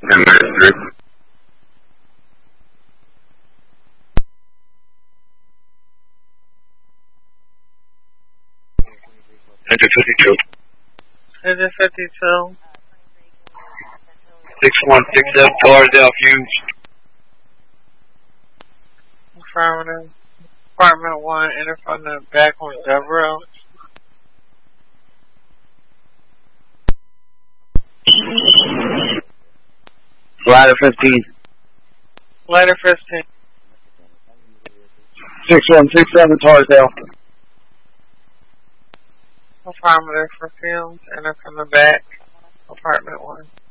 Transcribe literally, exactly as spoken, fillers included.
ten minutes three. Engine fifty-two. Engine fifty-two. six one six seven Torresdale Fuse. Affirmative. Apartment one, enter from the back on Devereaux. Ladder fifteen. Ladder fifteen. six one six seven Torresdale. Affirmative for Fumes, enter from the back, apartment one.